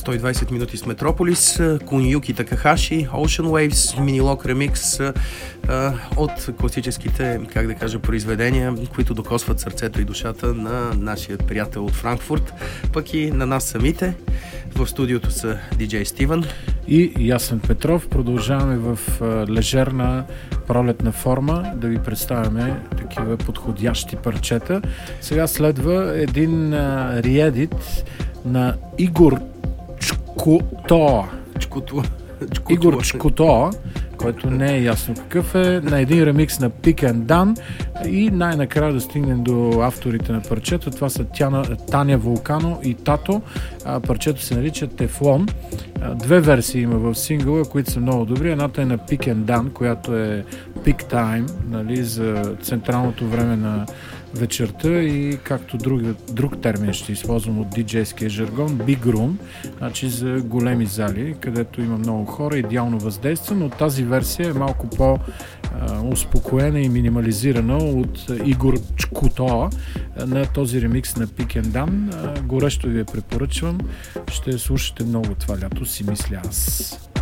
120 минути с Метрополис, Кунюки Такахаши, Ocean Waves, Minilog Remix от класическите, произведения, които докосват сърцето и душата на нашия приятел от Франкфурт, пък и на нас самите. В студиото са диджей Стивън и Ясен Петров. Продължаваме в лежерна пролетна форма да ви представяме такива подходящи парчета. Сега следва един реедит на Игор Чкотоа. Игор Чкотоа, който не е ясно какъв е, на един ремикс на Pick and Dan и най-накрая да стигнем до авторите на парчето. Това са Таня Вулкано и Тато. Парчето се нарича Тефлон. Две версии има в сингъла, които са много добри. Едната е на Pick and Dan, която е Peak Time, нали, за централното време на вечерта и както друг термин ще използвам от диджейския жаргон, Big Room, значи за големи зали, където има много хора, идеално въздейства, но тази версия е малко по-успокоена и минимализирана от Игор Чкотоа на този ремикс на Pick and Dan. Горещо ви я препоръчвам. Ще слушате много това лято, си мисля аз.